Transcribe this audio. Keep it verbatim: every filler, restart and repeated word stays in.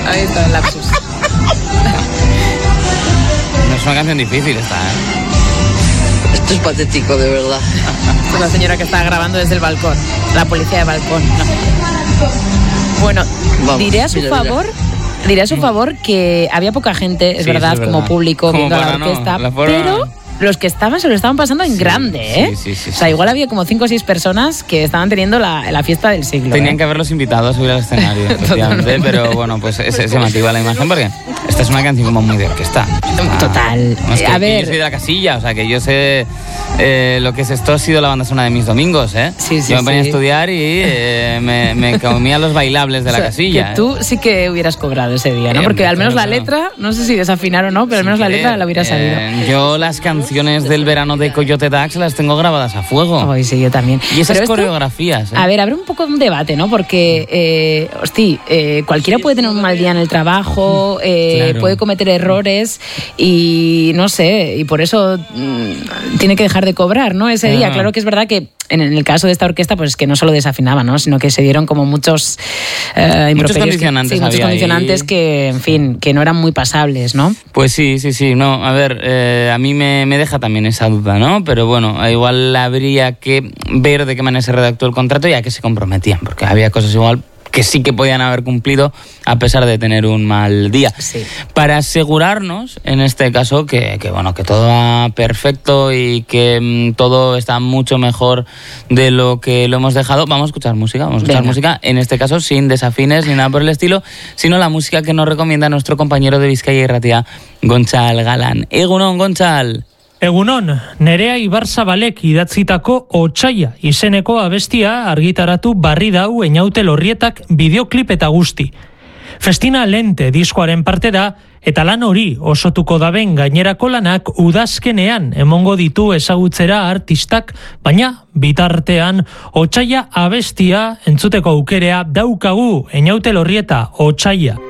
Ahí está el lapsus. No es una canción difícil esta, ¿eh? Esto es patético, de verdad. Es la señora que está grabando desde el balcón. La policía de balcón. No. Bueno, Vamos, diré a su mira, favor... Mira. Diré a su favor que había poca gente, es, sí, verdad, es verdad, como público como viendo la orquesta, no, la forma... pero los que estaban se lo estaban pasando en sí, grande, ¿eh? Sí, sí, sí, o sea, sí, igual sí. había como cinco o seis personas que estaban teniendo la, la fiesta del siglo. Tenían ¿eh? que haberlos invitado a subir al escenario, efectivamente, pero bueno, pues es, es llamativa la imagen porque esta es una canción como muy de orquesta. Ah, Total. No, es que, a ver. Yo soy de la casilla, o sea, que yo sé eh, lo que es esto, ha sido la banda sonora de mis domingos, ¿eh? Sí, sí, yo me ponía sí. a estudiar y eh, me, me comía los bailables de o sea, la casilla. Que tú sí que hubieras cobrado ese día, ¿no? Porque eh, al menos la letra, no sé si desafinar o no, pero al menos sí, la letra la hubiera sabido. Eh, yo las canciones del verano de Coyote Dax las tengo grabadas a fuego. Ay, sí, yo también. Y esas esto, coreografías. ¿eh? A ver, abre un poco un debate, ¿no? Porque, eh, hostia, eh, cualquiera puede tener un mal día en el trabajo, eh, claro. puede cometer errores y no sé, y por eso mmm, tiene que dejar de cobrar, ¿no? Ese claro. día. Claro que es verdad que en el caso de esta orquesta, pues es que no solo desafinaba, ¿no? Sino que se dieron como muchos eh, muchos condicionantes, que, sí, muchos condicionantes ahí. que, en fin, que no eran muy pasables, ¿no? Pues sí, sí, sí. No, a ver, eh, a mí me, me deja también esa duda, ¿no? Pero bueno, igual habría que ver de qué manera se redactó el contrato y a qué se comprometían, porque había cosas igual que sí que podían haber cumplido a pesar de tener un mal día. Sí. Para asegurarnos, en este caso, que, que bueno, que todo va perfecto y que mmm, todo está mucho mejor de lo que lo hemos dejado, vamos a escuchar música, vamos a escuchar Venga. música, en este caso sin desafines ni nada por el estilo, sino la música que nos recomienda nuestro compañero de Bizkaia Irratia, Gontzal Galán. Egunon, Gontzal! Egunon, Nerea Ibarzabalek idatzitako Otsaia izeneko abestia argitaratu barri dau Eñaute Lorrietak bideoklip eta guzti. Festina Lente diskoaren parte da, eta lan hori osotuko daben gainerako lanak udazkenean emongo ditu ezagutzera artistak, baina bitartean Otsaia abestia entzuteko aukerea daukagu Eñaute Lorrieta Otsaia.